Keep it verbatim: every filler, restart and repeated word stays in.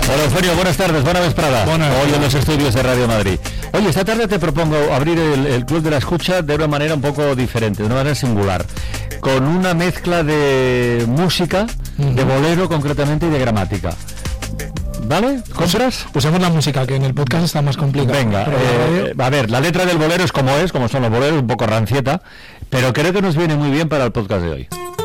Hola Eugenio, buenas tardes, buena vesprada. Buenas. Hoy en los estudios de Radio Madrid. Oye, esta tarde te propongo abrir el, el Club de la Escucha de una manera un poco diferente, de una manera singular, con una mezcla de música, uh-huh. de bolero concretamente y de gramática. ¿Vale? ¿Compras? Pues usemos la música, que en el podcast está más complicado. Venga, eh, a ver, la letra del bolero es como es, como son los boleros, un poco rancieta, pero creo que nos viene muy bien para el podcast de hoy.